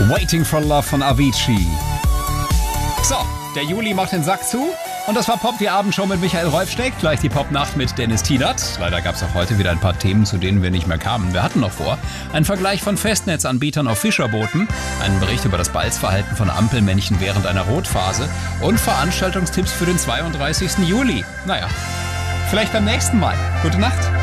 Waiting for Love von Avicii. So, der Juli macht den Sack zu. Und das war Pop, die Abendshow mit Michael Rolfsteck. Gleich die Popnacht mit Dennis Tienert. Leider gab es auch heute wieder ein paar Themen, zu denen wir nicht mehr kamen. Wir hatten noch vor. Ein Vergleich von Festnetzanbietern auf Fischerbooten. Einen Bericht über das Balzverhalten von Ampelmännchen während einer Rotphase. Und Veranstaltungstipps für den 32. Juli. Naja, vielleicht beim nächsten Mal. Gute Nacht.